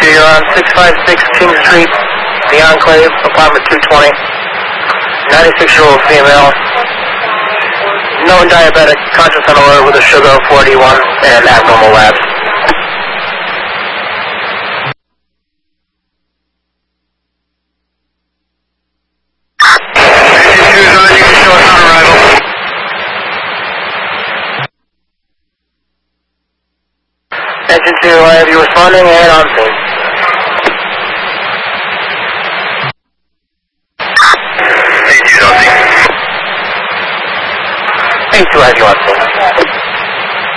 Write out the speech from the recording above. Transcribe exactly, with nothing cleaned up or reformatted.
two, you're on six five six King Street, The Enclave, apartment two twenty. ninety-six-year-old female, known diabetic, conscious and alert with a sugar of forty-one and abnormal labs. Engine two, I have you responding and on scene. eight two, I have you on scene.